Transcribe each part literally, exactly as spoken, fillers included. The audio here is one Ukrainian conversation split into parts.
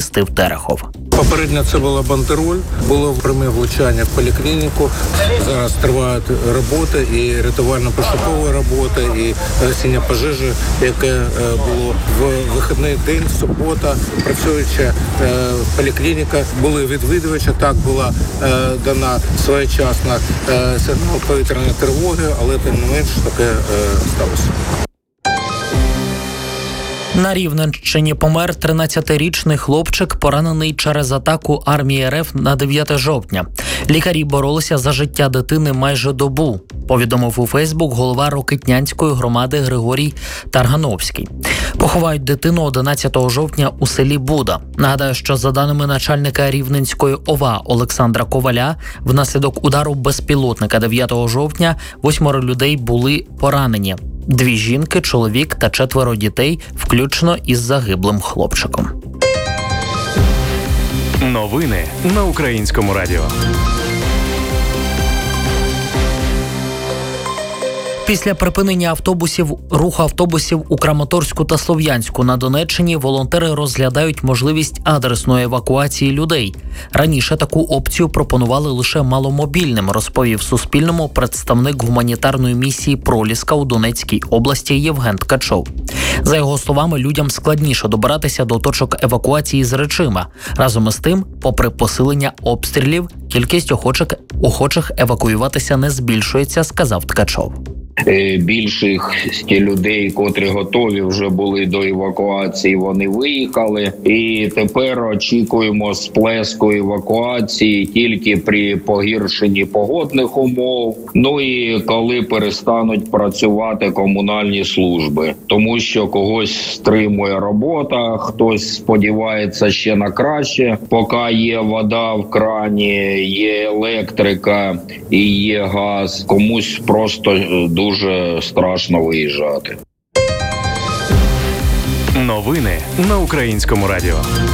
сповістив Терехов. Попередньо це була бандероль, було пряме влучання в поліклініку. Зараз тривають роботи, і рятувально-пошукова робота, і гасіння пожежі, яке було в вихідний день, в субота, працююча поліклініка. Були відвідувачі, так була дана своєчасна сигнал повітряної тривоги, але тим не менш таке сталося. На Рівненщині помер тринадцятирічний хлопчик, поранений через атаку армії РФ на дев'яте жовтня. Лікарі боролися за життя дитини майже добу, повідомив у Фейсбук голова Рокитнянської громади Григорій Таргановський. Поховають дитину одинадцятого жовтня у селі Буда. Нагадаю, що за даними начальника Рівненської ОВА Олександра Коваля, внаслідок удару безпілотника дев'ятого жовтня восьмеро людей були поранені. Дві жінки, чоловік та четверо дітей, включно із загиблим хлопчиком. Новини на Українському радіо. Після припинення автобусів, руху автобусів у Краматорську та Слов'янську на Донеччині волонтери розглядають можливість адресної евакуації людей. Раніше таку опцію пропонували лише маломобільним, розповів Суспільному представник гуманітарної місії «Проліска» у Донецькій області Євген Ткачов. За його словами, людям складніше добиратися до точок евакуації з речима. Разом із тим, попри посилення обстрілів, кількість охочих, охочих евакуюватися не збільшується, сказав Ткачов. Більшість людей, котрі готові вже були до евакуації, вони виїхали. І тепер очікуємо сплеску евакуації тільки при погіршенні погодних умов. Ну і коли перестануть працювати комунальні служби. Тому що когось стримує робота, хтось сподівається ще на краще. Поки є вода в крані, є електрика і є газ, комусь просто дуже Дуже страшно виїжджати. Новини на Українському радіо.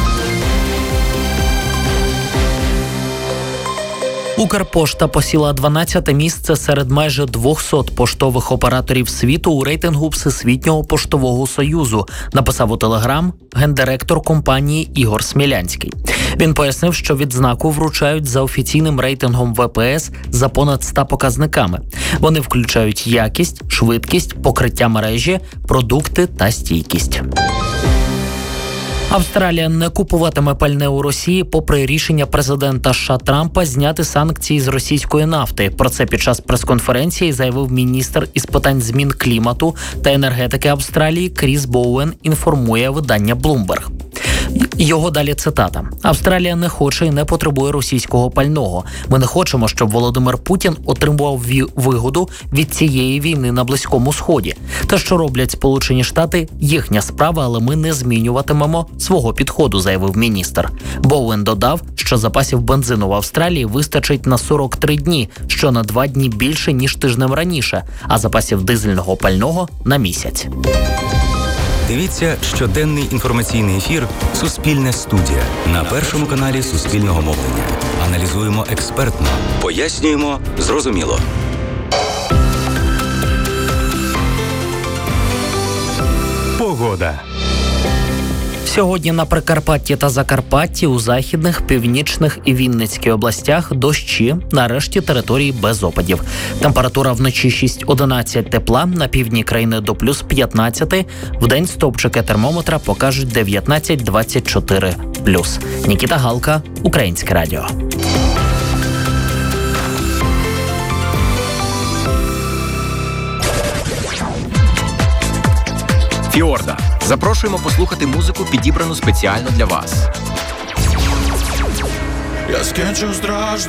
Укрпошта посіла дванадцяте місце серед майже двохсот поштових операторів світу у рейтингу Всесвітнього поштового союзу, написав у Телеграм гендиректор компанії Ігор Смілянський. Він пояснив, що відзнаку вручають за офіційним рейтингом ве пе ес за понад ста показниками. Вони включають якість, швидкість, покриття мережі, продукти та стійкість. Австралія не купуватиме пальне у Росії попри рішення президента США Трампа зняти санкції з російської нафти. Про це під час прес-конференції заявив міністр із питань змін клімату та енергетики Австралії Кріс Боуен, інформує видання Bloomberg. Його далі цитата. «Австралія не хоче і не потребує російського пального. Ми не хочемо, щоб Володимир Путін отримував вигоду від цієї війни на Близькому Сході. Те, що роблять Сполучені Штати, їхня справа, але ми не змінюватимемо свого підходу», заявив міністр. Боуен додав, що запасів бензину в Австралії вистачить на сорок три дні, що на два дні більше, ніж тижнем раніше, а запасів дизельного пального – на місяць. Дивіться щоденний інформаційний ефір «Суспільне студія» на Першому каналі Суспільного мовлення. Аналізуємо експертно, пояснюємо зрозуміло. Погода. Сьогодні на Прикарпатті та Закарпатті, у західних, північних і Вінницькій областях дощі, на решті території без опадів. Температура вночі шість-одинадцять тепла, на півдні країни до плюс п'ятнадцять, вдень стовпчики термометра покажуть дев'ятнадцять-двадцять чотири плюс. Нікіта Галка, Українське радіо. Фіорда. Запрошуємо послухати музику, підібрану спеціально для вас. Я скінчу страждання.